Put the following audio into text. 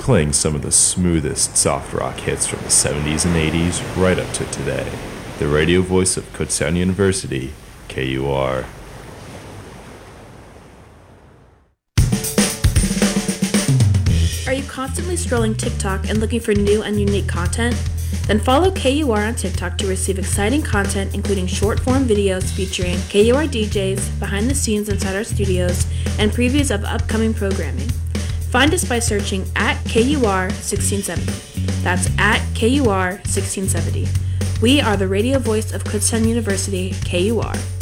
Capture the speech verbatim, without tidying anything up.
playing some of the smoothest soft rock hits from the seventies and eighties right up to today. The radio voice of Kutztown University, K U R. Are you constantly scrolling TikTok and looking for new and unique content? Then follow K U R on TikTok to receive exciting content, including short-form videos featuring K U R D Js, behind the scenes inside our studios, and previews of upcoming programming. Find us by searching at K U R sixteen seventy. That's at K U R sixteen seventy. We are the radio voice of Kutztown University, K U R.